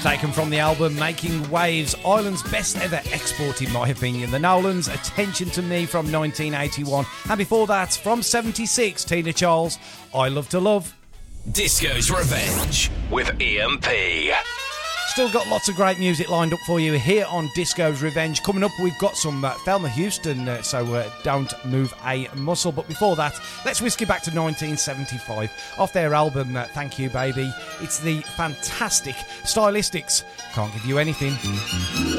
Taken from the album Making Waves, Ireland's best ever export in my opinion. The Nolans, Attention to Me from 1981. And before that, from 76, Tina Charles, I Love to Love. Disco's Revenge with EMP. Still got lots of great music lined up for you here on Disco's Revenge. Coming up, we've got some Thelma Houston, so don't move a muscle. But before that, let's whisk it back to 1975. Off their album, Thank You Baby, it's the fantastic Stylistics, Can't Give You Anything.